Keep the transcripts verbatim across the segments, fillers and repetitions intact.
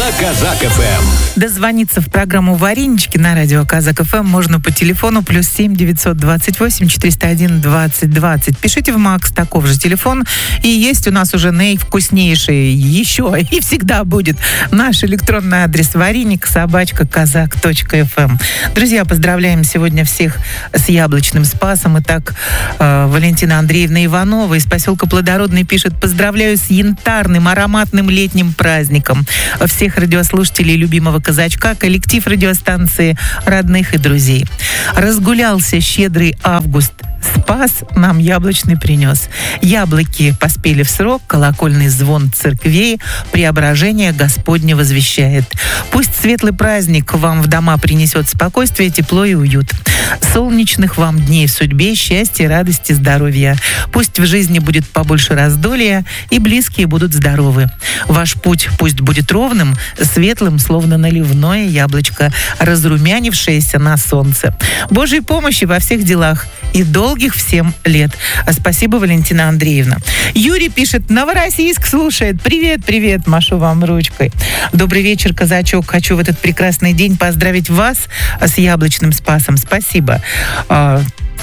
на Казак эф эм. Дозвониться в программу «Варенички» на радио Казак эф эм можно по телефону плюс семь девятьсот двадцать восемь четыреста один двадцать двадцать. Пишите в Макс, таков же телефон. И есть у нас уже наивкуснейший еще и всегда будет наш электронный адрес вареник собачка казак точка эф эм. Друзья, поздравляем сегодня всех с яблочным Спасом. Итак, э, Валентина Андреевна Иванова из поселка Плодородный пишет: поздравляю с янтарным, ароматным летним праздником всех радиослушателей любимого казачка, коллектив радиостанции, родных и друзей. Разгулялся щедрый август, Спас нам яблочный принес. Яблоки поспели в срок, колокольный звон церквей преображение Господне возвещает. Пусть светлый праздник вам в дома принесет спокойствие, тепло и уют. Солнечных вам дней в судьбе, счастья, радости, здоровья. Пусть в жизни будет побольше раздолья, и близкие будут здоровы. Ваш путь пусть будет ровным, светлым, словно наливное яблочко, разрумянившееся на солнце. Божьей помощи во всех делах и долгих всем лет. Спасибо, Валентина Андреевна. Юрий пишет: Новороссийск слушает. Привет, привет, машу вам ручкой. Добрый вечер, казачок. Хочу в этот прекрасный день поздравить вас с яблочным Спасом. Спасибо. А,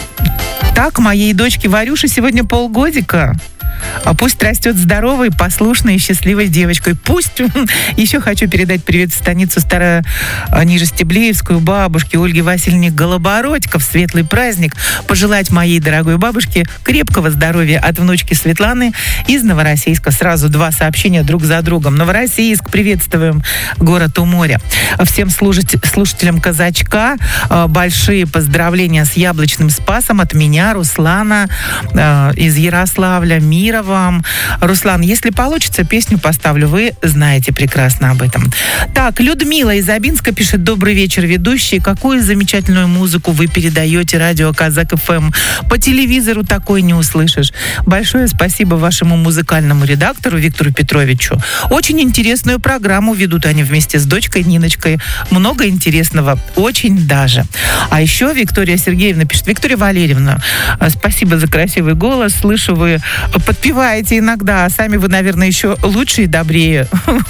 так, моей дочке Варюше сегодня полгодика. А пусть растет здоровой, послушной и счастливой девочкой. Пусть... Еще хочу передать привет в станицу Старо-Нижестеблеевскую бабушке Ольге Васильевне Голобородько в светлый праздник. Пожелать моей дорогой бабушке крепкого здоровья от внучки Светланы из Новороссийска. Сразу два сообщения друг за другом. Новороссийск, приветствуем, город у моря. Всем служить, слушателям казачка большие поздравления с яблочным Спасом от меня, Руслана из Ярославля. Мира вам. Руслан, если получится, песню поставлю. Вы знаете прекрасно об этом. Так, Людмила из Абинска пишет: добрый вечер, ведущие. Какую замечательную музыку вы передаете, радио Казак эф эм. По телевизору такой не услышишь. Большое спасибо вашему музыкальному редактору Виктору Петровичу. Очень интересную программу ведут они вместе с дочкой Ниночкой. Много интересного. Очень даже. А еще Виктория Сергеевна пишет: Виктория Валерьевна, спасибо за красивый голос. Слышу, вы подпеваете иногда, а сами вы, наверное, еще лучше и добрее.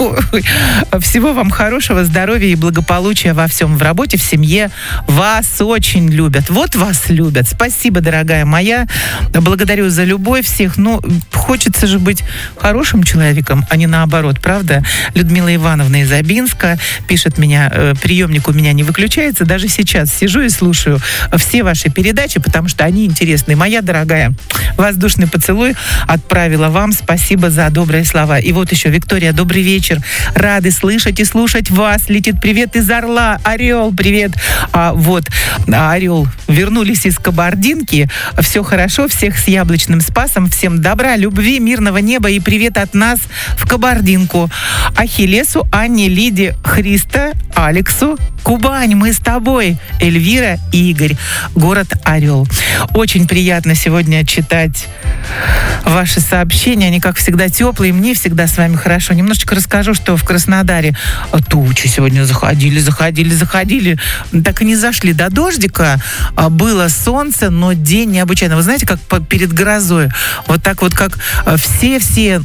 Всего вам хорошего, здоровья и благополучия во всем, в работе, в семье. Вас очень любят. Вот вас любят. Спасибо, дорогая моя. Благодарю за любовь всех. Ну, хочется же быть хорошим человеком, а не наоборот, правда? Людмила Ивановна из Абинска пишет: меня, э, приемник у меня не выключается. Даже сейчас сижу и слушаю все ваши передачи, потому что они интересны. Моя дорогая, воздушный поцелуй отправила вам. Спасибо за добрые слова. И вот еще, Виктория, добрый вечер. Рады слышать и слушать вас. Летит привет из Орла. Орел, привет. А, вот, Орел. Вернулись из Кабардинки. Все хорошо. Всех с яблочным Спасом. Всем добра, любви, мирного неба и привет от нас в Кабардинку. Ахиллесу, Анне, Лиде, Христа, Алексу, Кубань, мы с тобой. Эльвира и Игорь. Город Орел. Очень приятно сегодня читать ваши сообщения. Они, как всегда, теплые. Мне всегда с вами хорошо. Немножечко расскажу, что в Краснодаре тучи сегодня заходили, заходили, заходили. Так и не зашли до дождика. Было солнце, но день необычайный. Вы знаете, как перед грозой. Вот так вот, как все-все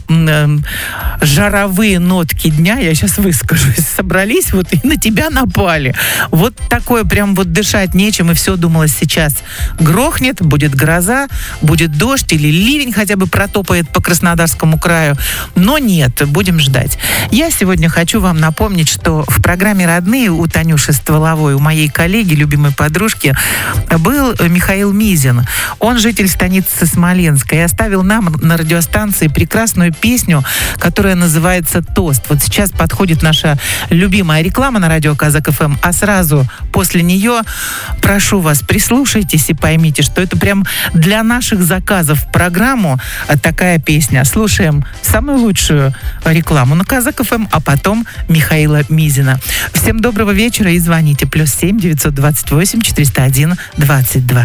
жаровые нотки дня, я сейчас выскажусь, собрались вот и на тебя напали. Вот такое прям вот дышать нечем, и все думалось сейчас грохнет, будет гроза, будет дождь или ливень хотя бы протопает по Краснодарскому краю. Но нет, будем ждать. Я сегодня хочу вам напомнить, что в программе «Родные» у Танюши Стволовой, у моей коллеги, любимой подружки, был Михаил Мизин. Он житель станицы Смоленска и оставил нам на радиостанции прекрасную песню, которая называется «Тост». Вот сейчас подходит наша любимая реклама на радио Казак эф эм, а сразу после нее прошу вас, прислушайтесь и поймите, что это прям для наших заказов в программу такая песня. Слушаем самую лучшую рекламу на Казак эф эм, а потом Михаила Мизина. Всем доброго вечера и звоните. Плюс семь девятьсот двадцать восемь четыреста один двадцать два.